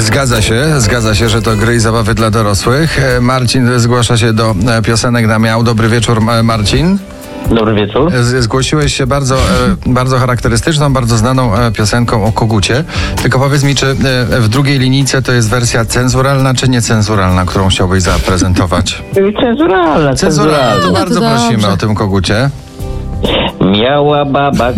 Zgadza się, że to gry i zabawy dla dorosłych. Marcin zgłasza się do piosenek na miał. Dobry wieczór, Marcin. Dobry wieczór. Zgłosiłeś się bardzo charakterystyczną, bardzo znaną piosenką o kogucie. Tylko powiedz mi, czy w drugiej linijce to jest wersja cenzuralna, czy niecenzuralna, którą chciałbyś zaprezentować? Cenzuralna. To bardzo dobrze. prosimy o tym kogucie. Miała baba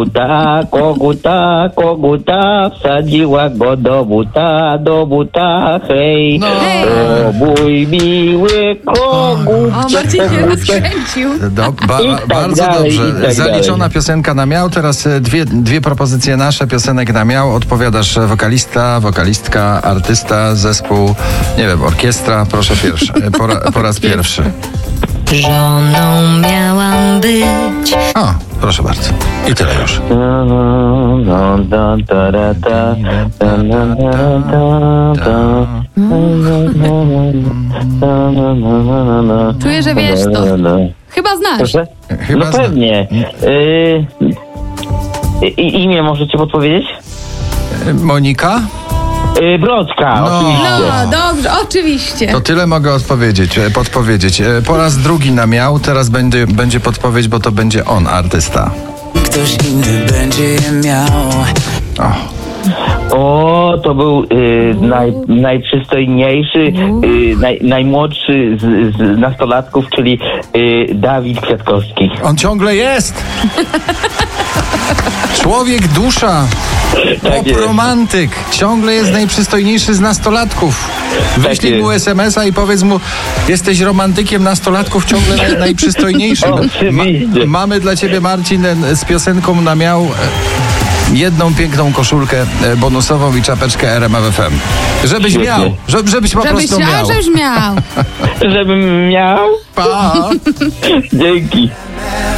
koguta, wsadziła go do buta, hej. No. O mój miły kogut. O, Marcin się rozkręcił. Bardzo dalej, dobrze. i tak Zaliczona dalej. piosenka na miał. Teraz dwie propozycje nasze piosenek na miał. Odpowiadasz wokalista, wokalistka, artysta, zespół, nie wiem, orkiestra. Proszę pierwszy. Po raz pierwszy. Żoną miałam być. O, proszę bardzo. I tyle już. Czuję, że wiesz to. Chyba znasz. Proszę? Chyba No znam. pewnie. Imię możecie podpowiedzieć? Monika? Brodka, No. oczywiście. No, dobrze, oczywiście. To tyle mogę podpowiedzieć. Po raz drugi na miał, teraz będzie podpowiedź, bo to będzie on, artysta. Ktoś inny będzie je miał. O. O, to był najprzystojniejszy, najmłodszy z nastolatków, czyli Dawid Kwiatkowski. On ciągle jest! Człowiek dusza, Tak jest. romantyk, ciągle jest najprzystojniejszy z nastolatków. Wyślij jest. mu SMS-a i powiedz mu, jesteś romantykiem nastolatków, ciągle najprzystojniejszym. Oczywiście. Mamy dla ciebie, Marcin, z piosenką na miał jedną piękną koszulkę bonusową i czapeczkę RMF FM. Żebyś Świetnie. miał, żebyś po Żebyś prostu miał. miał. Żebym miał? Pa! Dzięki.